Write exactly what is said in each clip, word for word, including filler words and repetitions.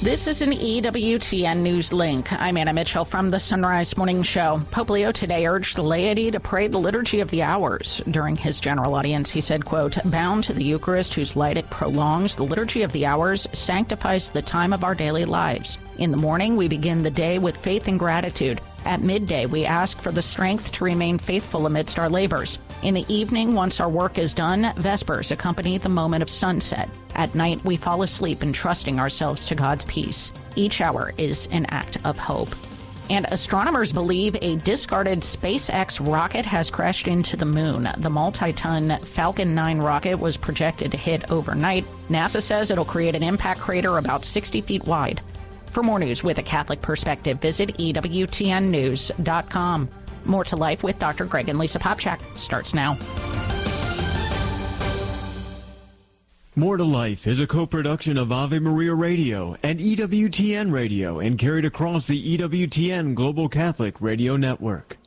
This is an E W T N News Link. I'm Anna Mitchell from the Sunrise Morning Show. Pope Leo today urged the laity to pray the Liturgy of the Hours. During his general audience, he said, quote, bound to the Eucharist, whose light it prolongs, the Liturgy of the Hours sanctifies the time of our daily lives. In the morning, we begin the day with faith and gratitude. At midday, we ask for the strength to remain faithful amidst our labors. In the evening, once our work is done, Vespers accompany the moment of sunset. At night, we fall asleep entrusting ourselves to God's peace. Each hour is an act of hope. And astronomers believe a discarded SpaceX rocket has crashed into the moon. The multi-ton Falcon nine rocket was projected to hit overnight. NASA says it'll create an impact crater about sixty feet wide. For more news with a Catholic perspective, visit E W T N news dot com. More to Life with Doctor Greg and Lisa Popchak starts now. More to Life is a co-production of Ave Maria Radio and E W T N Radio and carried across the E W T N Global Catholic Radio Network.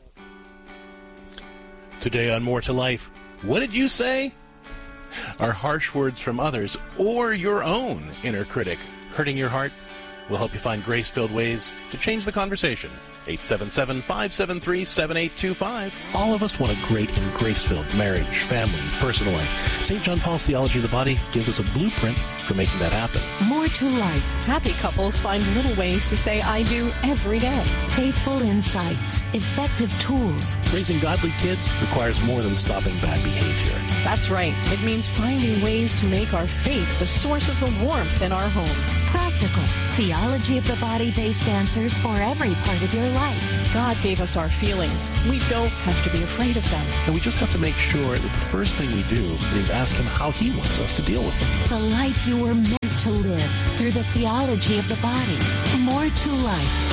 Today on More to Life, what did you say? Are harsh words from others or your own inner critic hurting your heart? We'll help you find grace-filled ways to change the conversation. eight seven seven, five seven three, seven eight two five. All of us want a great and grace-filled marriage, family, personal life. Saint John Paul's Theology of the Body gives us a blueprint for making that happen. More to life. Happy couples find little ways to say I do every day. Faithful insights. Effective tools. Raising godly kids requires more than stopping bad behavior. That's right. It means finding ways to make our faith the source of the warmth in our homes. Practical. Theology of the Body-based answers for every part of your life. God gave us our feelings. We don't have to be afraid of them. And we just have to make sure that the first thing we do is ask Him how He wants us to deal with them. The life you were meant to live through the theology of the body. More to life.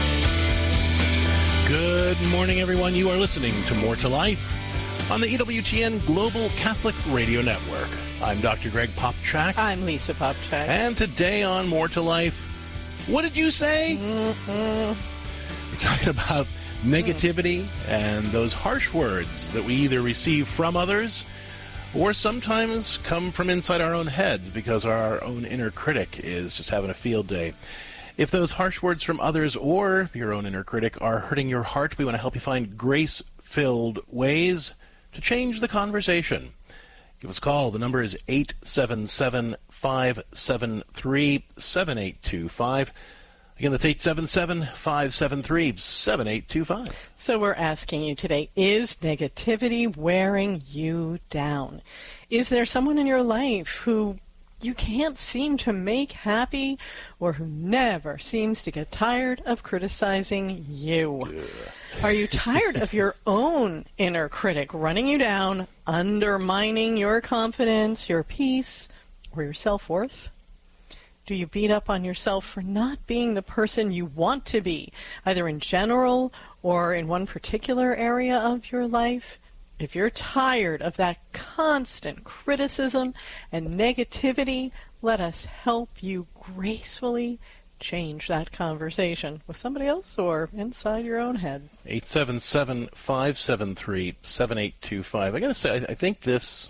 Good morning, everyone. You are listening to More to Life on the E W T N Global Catholic Radio Network. I'm Doctor Greg Popchak. I'm Lisa Popchak. And today on More to Life, what did you say? Mm-hmm. We're talking about negativity mm. and those harsh words that we either receive from others or sometimes come from inside our own heads because our own inner critic is just having a field day. If those harsh words from others or your own inner critic are hurting your heart, we want to help you find grace-filled ways to change the conversation. Give us a call. The number is eight seven seven, five seven three, seven eight two five. Again, that's eight seven seven, five seven three, seven eight two five. So we're asking you today, is negativity wearing you down? Is there someone in your life who you can't seem to make happy or who never seems to get tired of criticizing you? Yeah. Are you tired of your own inner critic running you down, undermining your confidence, your peace, or your self-worth? Do you beat up on yourself for not being the person you want to be, either in general or in one particular area of your life? If you're tired of that constant criticism and negativity, let us help you gracefully change that conversation with somebody else or inside your own head. eight seven seven, five seven three, seven eight two five. I got to say, I, I think this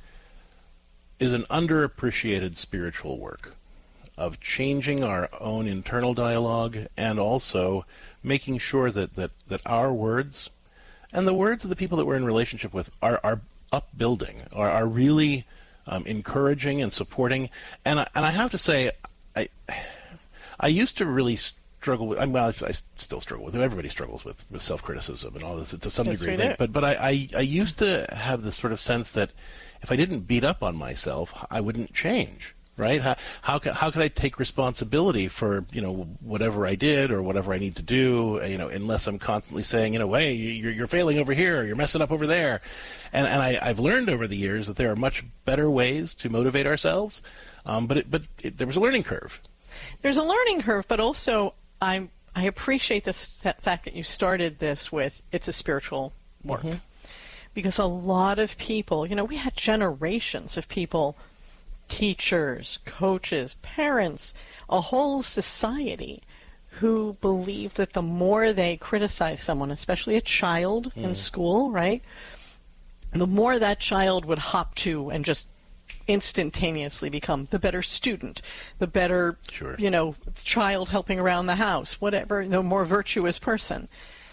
is an underappreciated spiritual work of changing our own internal dialogue and also making sure that, that, that our words and the words of the people that we're in relationship with are, are upbuilding, are, are really um, encouraging and supporting. And I, and I have to say, I I used to really struggle with, I, mean, I still struggle with it. Everybody struggles with, with self-criticism and all this to some yes, degree. Right? But but I, I, I used to have this sort of sense that if I didn't beat up on myself, I wouldn't change. Right? How how could, how could I take responsibility for, you know, whatever I did or whatever I need to do, you know, unless I'm constantly saying, you know, hey, you're you're failing over here, or you're messing up over there. And and I, I've learned over the years that there are much better ways to motivate ourselves. Um, but it, but it, there was a learning curve. There's a learning curve, but also I I appreciate this fact that you started this with it's a spiritual work. Mm-hmm. Because a lot of people, you know, we had generations of people, teachers, coaches, parents, a whole society who believed that the more they criticize someone, especially a child mm. in school, right, the more that child would hop to and just instantaneously become the better student, the better, sure. you know, child helping around the house, whatever, the more virtuous person.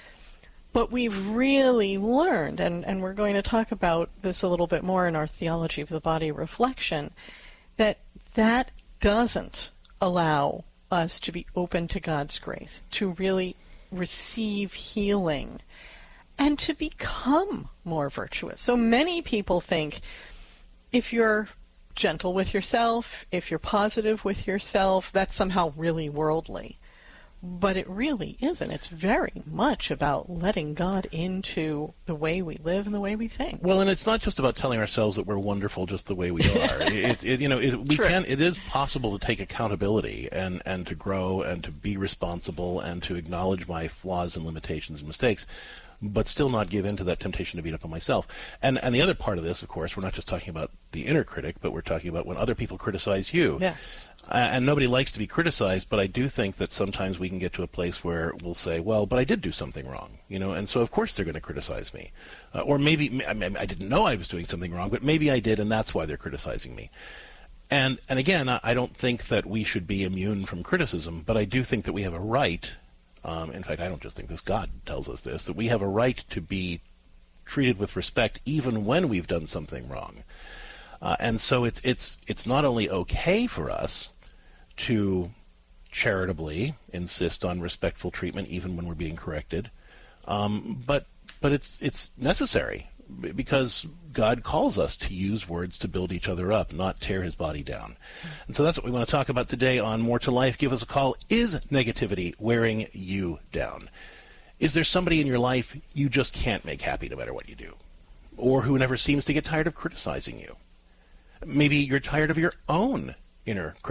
But we've really learned, and, and we're going to talk about this a little bit more in our Theology of the Body reflection, that that doesn't allow us to be open to God's grace, to really receive healing, and to become more virtuous. So many people think if you're gentle with yourself, if you're positive with yourself, that's somehow really worldly. But it really isn't. It's very much about letting God into the way we live and the way we think. Well, and it's not just about telling ourselves that we're wonderful just the way we are. it, it, you know, it, we True. can. It is possible to take accountability and, and to grow and to be responsible and to acknowledge my flaws and limitations and mistakes, but still not give in to that temptation to beat up on myself. And and the other part of this, of course, we're not just talking about the inner critic, but we're talking about when other people criticize you. Yes. Uh, and nobody likes to be criticized, but I do think that sometimes we can get to a place where we'll say, well, but I did do something wrong, you know, and so of course they're going to criticize me. Uh, or maybe, I, mean, I didn't know I was doing something wrong, but maybe I did, and that's why they're criticizing me. And, and again, I, I don't think that we should be immune from criticism, but I do think that we have a right, um, in fact, I don't just think this, God tells us this, that we have a right to be treated with respect even when we've done something wrong. Uh, and so it's it's it's not only okay for us to charitably insist on respectful treatment even when we're being corrected, um, but but it's it's necessary because God calls us to use words to build each other up, not tear his body down. And so that's what we want to talk about today on More to Life. Give us a call. Is negativity wearing you down? Is there somebody in your life you just can't make happy no matter what you do? Or who never seems to get tired of criticizing you? Maybe you're tired of your own inner criticism.